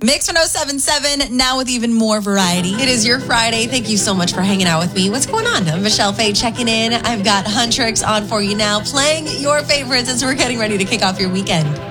Mix 1077, now with even more variety. It is your Friday. Thank you so much for hanging out with me. What's going on? I'm Michelle Faye checking in. I've got Huntrix on for you now, playing your favorites as we're getting ready to kick off your weekend.